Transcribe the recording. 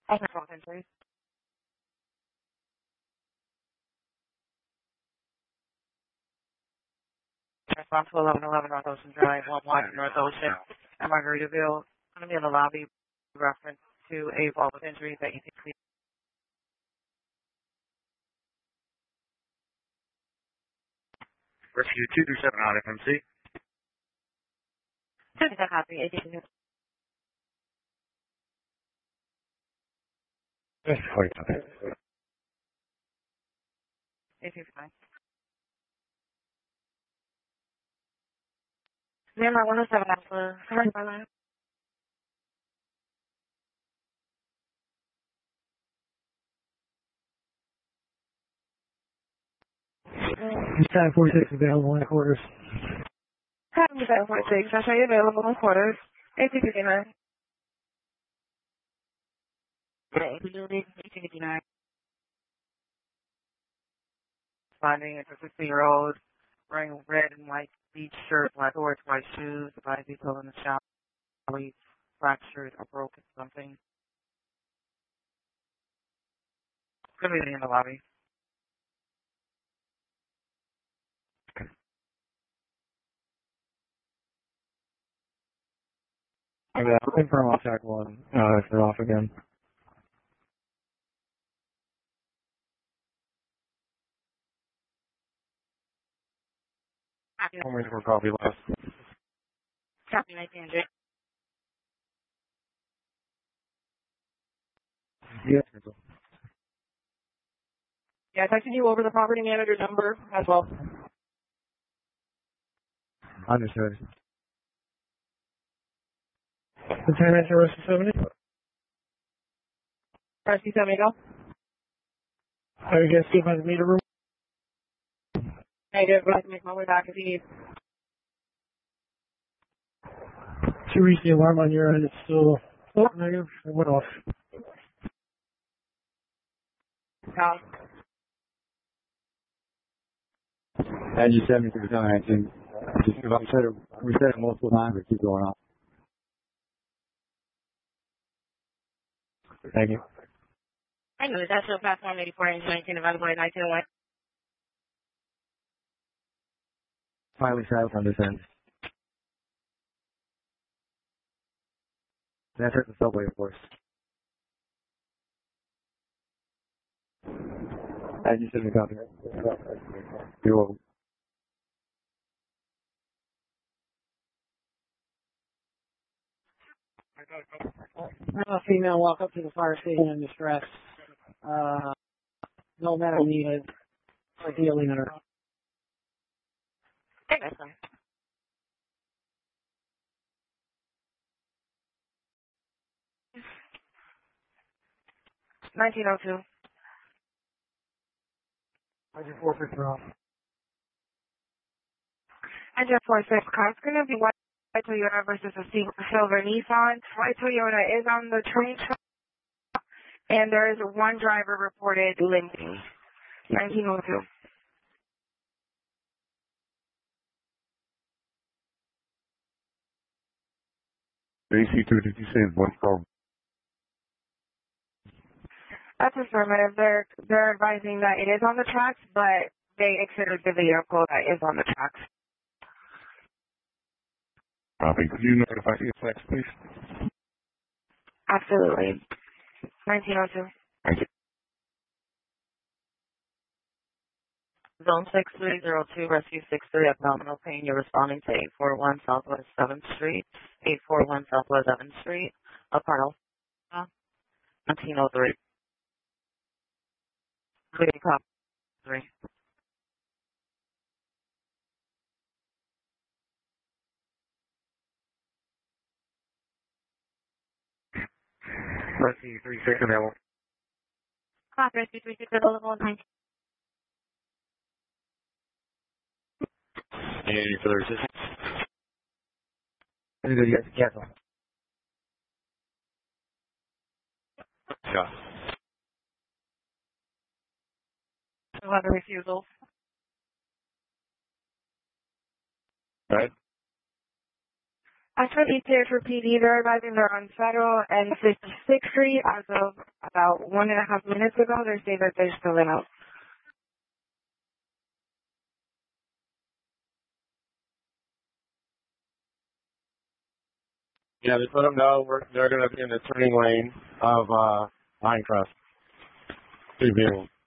Injuries. Response to 1111 North Ocean Drive, 11 North Ocean, at Margaritaville. I'm going to be in the lobby reference to a fall with injuries that you can see. Rescue 237 out of MC. Just a copy. 18. That's quite okay. 855. Myanmar 107 Alpha. Sorry, by line. Time 46 available in quarters. Time 746. I'll show you available in quarters. 1859. 1859. Finding a 60-year-old wearing red and white beach shirt, black shorts, white shoes, the body detail in the shower, fractured or broken something. It's going to be in the lobby. Okay, I'll confirm on track 1 if they're off again. I'm waiting for coffee last. Copy 1900. Yes. Yeah, texting you over the property manager number as well. Understood. The time answer was 70? Press you 70 go. I guess see if I can meet a room. Negative, but I can make my way back if you need. To reach the alarm on your end, it's still negative. It went off. And you 70 for the time, I think. We said it multiple times, but keep going off. Thank you. I know that's your platform 84 and 19 available at 1901. Finally silent on this end. That's at the subway, of course. And you said me copy. You're welcome. A female walk up to the fire station in distress. No medical needed. Ideally, in her. Okay, that's fine. $1902. I just 4 off. Engine 46 car's going to be white Toyota versus a silver Nissan. White Toyota is on the train track, and there is one driver reported limping. 1902. AC2, did you say one car? That's affirmative. They're advising that it is on the tracks, but they exited the vehicle that is on the tracks. Copy. Could you notify EFX, please? Absolutely. 1902. Thank you. Zone 6302, Rescue 63, abdominal pain. You're responding to 841 Southwest 7th Street, 841 Southwest 7th Street, Apartment 1903. Clear cop 3. Rescue 36 available. Cop Rescue 36 available 19. Any further assistance? Anybody else? Cancel. Yeah. 11 refusals. Right. As for ETA for PD, they're advising they're on Federal and 56th Street as of about 1.5 minutes ago. They say that they're still out. Yeah, just let them know they're going to be in the turning lane of Pinecrest. Good view.